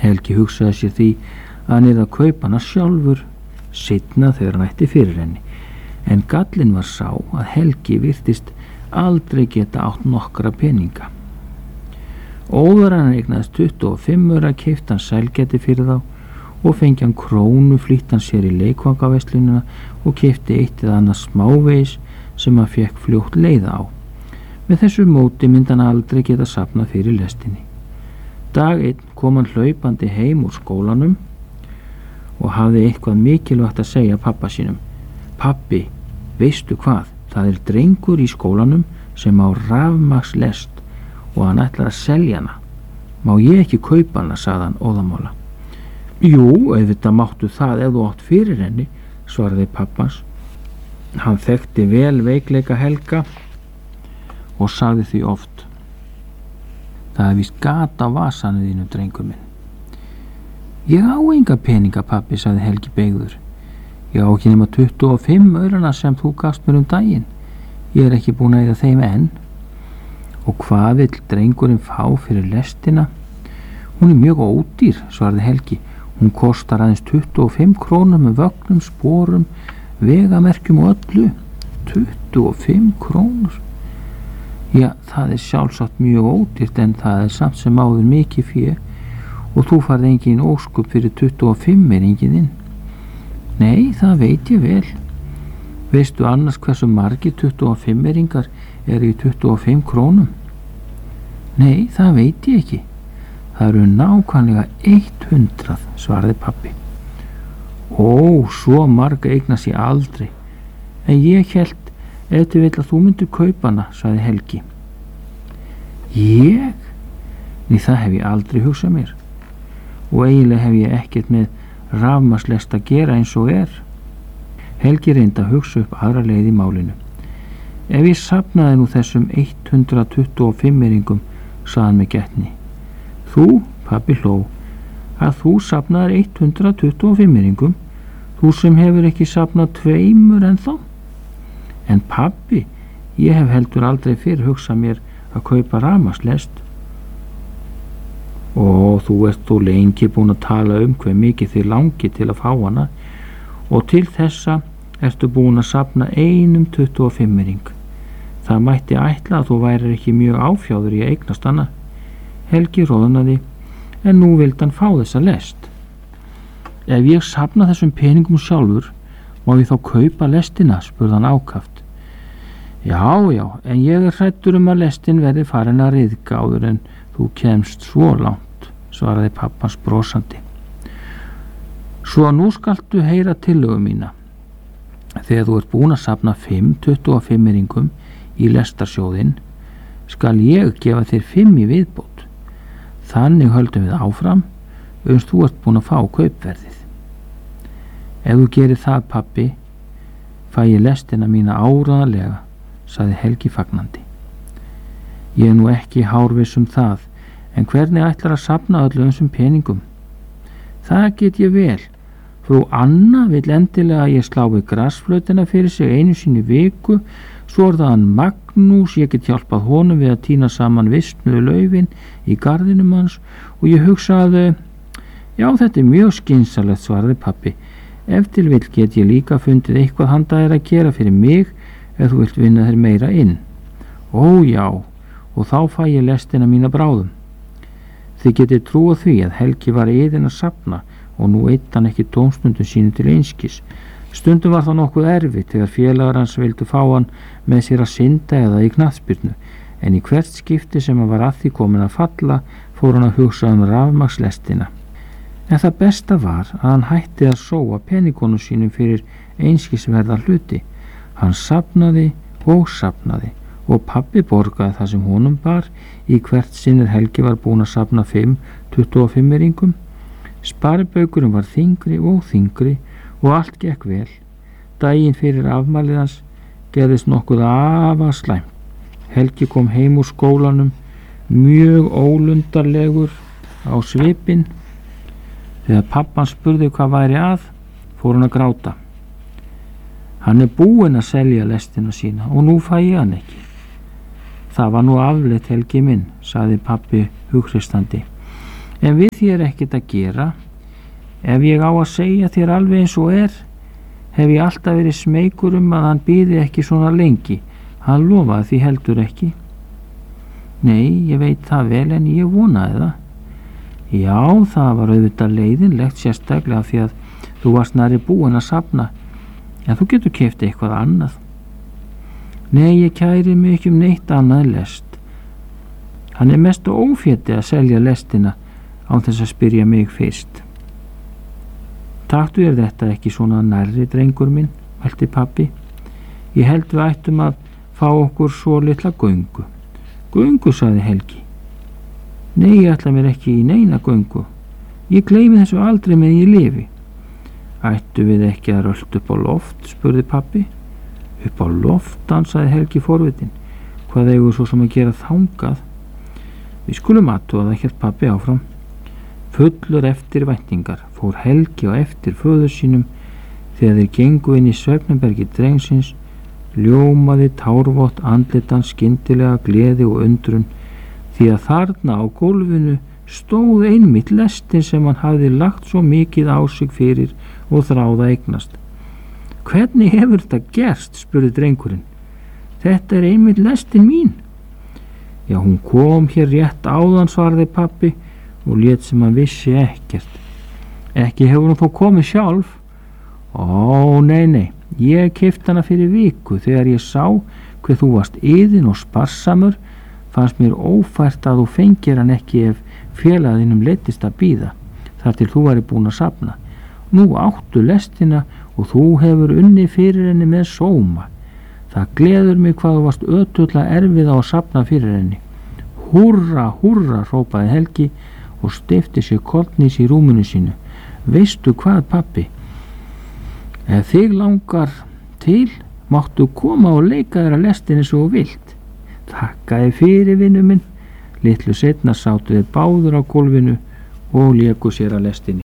Helgi hugsaði sér því að hann yrði að kaupa hana sjálfur seinna þegar hann ætti fyrir henni, en gallinn var sá að Helgi virtist aldrei geta átt nokkra peninga. Óðar hann eignaðist 25 aura keypti hann sælgæti fyrir þá og fengi hann krónu, flýtti hann sér í leikvangaverslunina og keypti eitt eða annað smávegis sem hann fekk fljótt leiða á. Með þessu móti myndi hann aldrei geta safnað fyrir lestinni. Dag einn kom hann hlaupandi heim úr skólanum og hafði eitthvað mikilvægt að segja pappa sínum. Pappi, veistu hvað? Það er drengur í skólanum sem á rafmagnslest og hann ætlar að selja hana. Má ég ekki kaupa hana, sagði hann óðamála. Jú, auðvitað máttu það ef þú átt fyrir henni, svaraði pappans. Hann þekkti vel veikleika Helga og sagði því oft: Það er víst gat á vasanum þínum, drengur minn. Ég á enga peninga, pappi, sagði Helgi beygður. Ég á ekki nema 25 aurana sem þú gafst mér daginn. Ég er ekki búin að eyða þeim enn. Og hvað vill drengurinn fá fyrir lestina? Hún er mjög ódýr, svaraði Helgi. Hún kostar aðeins 25 krónur með vögnum, sporum, vegamerkjum og öllu. 25 krónur? Já, það er sjálfsagt mjög ódýrt, en það er samt sem áður mikið fé og þú farð engin óskup fyrir 25-eringin þinn. Nei, það veit ég vel. Veistu annars hversu margir 25-eringar eru í 25 krónum? Nei, það veit ég ekki. Það eru nákvæmlega 100, svaraði pappi. Ó, svo marga eignast ég aldrei. En ég hélt ef þið vill að þú myndir kaupa hana, sagði Helgi. Ég? Nei, það hef ég aldrei hugsað mér. Og eiginlega hef ég ekkert með rafmagnslest að gera eins og er. Helgi reyndi að hugsa upp aðra leið í málinu. Ef ég safnaði nú þessum 125-eringum, sagði hann með gætni. Þú, pappi hló, að þú safnaðir 125-eringum, þú sem hefur ekki safnað 2 ennþá. En pappi, ég hef heldur aldrei fyrir hugsað mér að kaupa rafmagnslest. Og þú ert þó lengi búin að tala hve mikið þig langir til að fá hana og til þessa ertu búin að safna 1 25-ering. Það mætti ætla að þú værir ekki mjög áfjáður í að eignast hana. Helgi roðnaði, en nú vildi hann fá þessa lest. Ef ég safna þessum peningum sjálfur, má ég þá kaupa lestina, spurði hann ákaft. Já, en ég er hræddur að lestin verði farin að ryðga áður en þú kemst svo langt, svaraði pappans brosandi. Svo nú skaltu heyra tillögu mína. Þegar þú ert búin að safna 5 25-eringum í lestarsjóðinn, skal ég gefa þér 5 í viðbót. Þannig höldum við áfram, uns þú ert búin að fá kaupverðið. Ef þú gerir það, pappi, fæ ég lestina mína áreiðanlega, sagði Helgi fagnandi. Ég er nú ekki hárviss það, en hvernig ætlar að safna öllu þessum peningum? Það get ég vel. Frú Anna vill endilega að ég slái grasflautina fyrir sig einu sinni í viku, svo er það hann Magnús, ég get hjálpað honum við að tína saman vistnuðu laufin í garðinum hans og ég hugsaði, já, þetta er mjög skynsamlegt, svaraði pappi. Ef til vill get ég líka fundið eitthvað handa þér að gera fyrir mig ef þú vilt vinna þér meira inn. Ó já, og þá fæ ég lestina mína bráðum. Þið getið trúað því að Helgi var iðinn að safna og nú eitt hann ekki tómstundum sínu til einskis. Stundum var það nokkuð erfitt þegar félagar hans vildu fá hann með sér að synda eða í knattspyrnu, en í hvert skipti sem hann var að því komin að falla fór hann að hugsa rafmagnslestina. En það besta var að hann hætti að sóa peningunum sínum fyrir einskisverða hluti. Hann safnaði og pappi borgaði það sem honum bar í hvert sinn Helgi var búin að safna 5 25-eringum. Sparibaukurinn var þyngri og allt gekk vel. Daginn fyrir afmælið hans gerðist nokkuð afar slæmt. Helgi kom heim úr skólanum mjög ólundarlegur á svipinn. Þegar pappan spurði hvað væri að, fór hann að gráta. Hann er búinn að selja lestina sína og nú fæ ég hann ekki. Það var nú afleitt, Helgi minn, sagði pappi hughristandi. En við því ekkert að gera. Ef ég á að segja þér alveg eins og hef ég alltaf verið smeykur að hann bíði ekki svona lengi. Hann lofaði því heldur ekki. Nei, ég veit það vel, en ég vonaði það. Já, það var auðvitað leiðinlegt, sérstaklega því að þú varst nærri búin að safna, en þú getur keypt eitthvað annað. Nei, ég kæri mig ekki neitt annað en lest. Hann mest ófétti að selja lestina án þess að spyrja mig fyrst. Taktu þér þetta ekki svona nærri, drengur minn, mælti pabbi. Ég held við ættum að fá okkur svo litla göngu. Göngu, sagði Helgi. Nei, ég ætla mér ekki í neina göngu. Ég gleymi þessu aldrei með ég lifi. Ættu við ekki að rölda upp á loft, spurði pabbi. Upp á loft, dansaði Helgi forvitin. Hvað eigum svo sem að gera þangað? Við skulum athuga það, hélt pabbi áfram. Fullur eftir væntingar fór Helgi á eftir föður sínum. Þegar þeir gengu inn í svefnherbergi drengsins, ljómaði tárvott andlitan skyndilega gleði og undrun, því að þarna á gólfinu stóð einmitt lestin sem hann hafði lagt svo mikið á sig fyrir og þráð að eignast. Hvernig hefur þetta gerst, spurði drengurinn. Þetta einmitt lestin mín. Já, hún kom hér rétt áðan, svaraði pabbi og lét sem hann vissi ekkert. Ekki hefur hún þó komið sjálf? Ó, nei, ég keypti hana fyrir viku. Þegar ég sá hver þú varst iðinn og sparsamur, fannst mér ófært að þú fengir hann ekki ef félaginum leittist að bíða, þar til þú væri búin að safna. Nú áttu lestina og þú hefur unnið fyrir henni með sóma. Það gleður mig hvað þú varst ötulla erfið á að safna fyrir henni. Húrra, húrra, hrópaði Helgi og steypti sér kollnís í rúminu sínu. Veistu hvað, pabbi? Ef þig langar til, máttu koma og leika þér að lestinni svo vilt. Þakkaði fyrir, vinur minn. Litlu seinna sátu þeir báður á gólfinu og léku sér að lestinni.